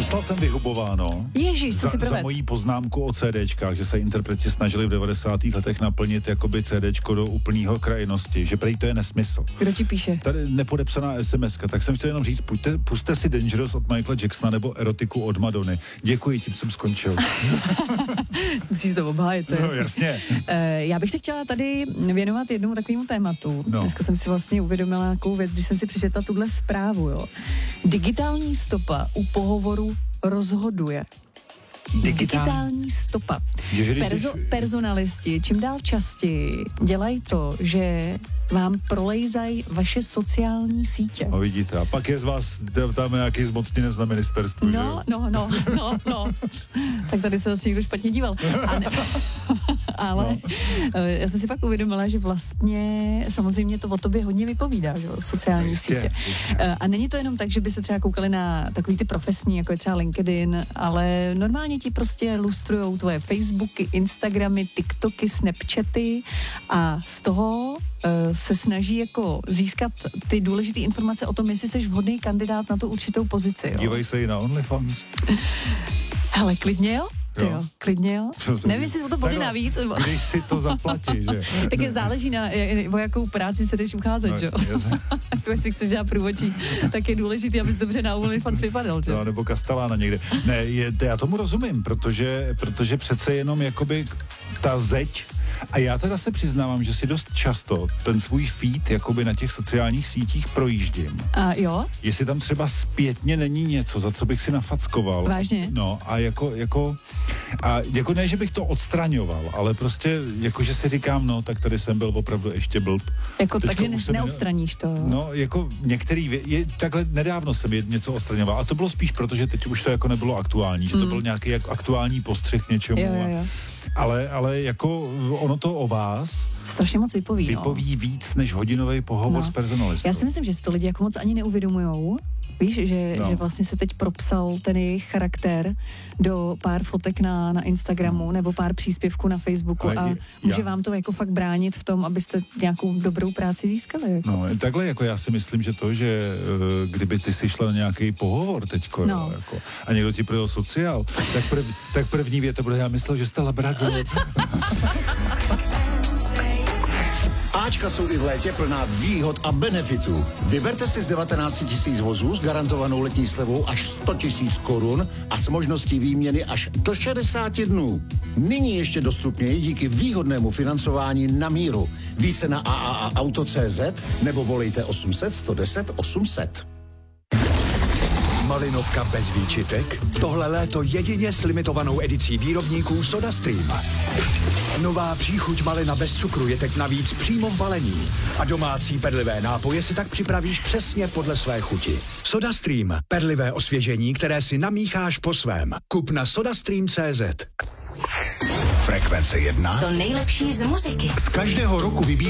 Dostal jsem vyhubováno. Ježíš, co si za mojí poznámku o CDčkách, že se interpreti snažili v 90. letech naplnit jakoby CDčko do úplného krajnosti, že prej to je nesmysl. Kdo ti píše? Tady nepodepsaná SMS-ka, tak jsem chtěl jenom říct, puste si Dangerous od Michaela Jacksona nebo Erotiku od Madony. Děkuji, tím jsem skončil. Musíš to obhájit, to je no, jasně. Já bych se chtěla tady věnovat jednomu takovému tématu. No. Dneska jsem si vlastně uvědomila nějakou věc, když jsem si přečetla tuhle zprávu. Jo. Digitální stopa u pohovoru rozhoduje. Digitální stopa. Personalisti čím dál častěji dělají to, že vám prolejzají vaše sociální sítě. No vidíte, a pak je z vás tam nějaký zmocněnec na ministerstvu, že jo? No. Tak tady se zase někdo špatně díval. Ale já jsem si pak uvědomila, že vlastně samozřejmě to o tobě hodně vypovídá, že jo, sociální sítě. A není to jenom tak, že by se třeba koukali na takový ty profesní, jako je třeba LinkedIn, ale normálně ti prostě lustrujou tvoje Facebooky, Instagramy, TikToky, Snapchaty a z toho se snaží jako získat ty důležité informace o tom, jestli jsi vhodný kandidát na tu určitou pozici. Jo. Dívej se i na OnlyFans. Hele, klidně jo. Klidně jo. Nevím, jestli to bude navíc. Když si to zaplatí, že? Tak záleží na o jakou práci se jdeš ucházet, že jo. Jestli chceš dělat průvodčí, tak je důležitý, abys dobře na OnlyFans vypadal, že? No, nebo Kastelána někde. Ne, já tomu rozumím, protože přece jenom jakoby ta zeď. A já teda se přiznávám, že si dost často ten svůj feed jakoby na těch sociálních sítích projíždím. A jo? Jestli tam třeba zpětně není něco, za co bych si nafackoval. Vážně? No a jako ne, že bych to odstraňoval, ale prostě jako, že si říkám, no, tak tady jsem byl opravdu ještě blb. Jako takže neodstraníš to. No, jako takhle nedávno jsem něco odstraňoval a to bylo spíš proto, že teď už to jako nebylo aktuální, že to byl nějaký jako aktuální postřeh něčemu. Jo. Ale jako ono to o vás strašně moc vypoví víc než hodinový pohovor s personalistou. Já si myslím, že si to lidi jako moc ani neuvědomujou. Víš, že vlastně se teď propsal ten jejich charakter do pár fotek na Instagramu nebo pár příspěvků na Facebooku a může vám to jako fakt bránit v tom, abyste nějakou dobrou práci získali. Jako. No, takhle jako já si myslím, že to, že kdyby ty si šla na nějaký pohovor teďko, jako, a někdo ti projel sociál, tak první věta bude, já myslel, že jste labrador. Ačka jsou i v létě plná výhod a benefitů. Vyberte si z 19 000 vozů s garantovanou letní slevou až 100 000 korun a s možností výměny až do 60 dnů. Nyní ještě dostupněji díky výhodnému financování na míru. Více na AAAauto.cz nebo volejte 800 110 800. Malinovka bez výčitek? Tohle léto jedině s limitovanou edicí výrobníků SodaStream. Nová příchuť malina bez cukru je teď navíc přímo v balení. A domácí perlivé nápoje si tak připravíš přesně podle své chuti. SodaStream. Perlivé osvěžení, které si namícháš po svém. Kup na sodastream.cz. Frekvence 1. To nejlepší z muziky. Z každého roku vybírá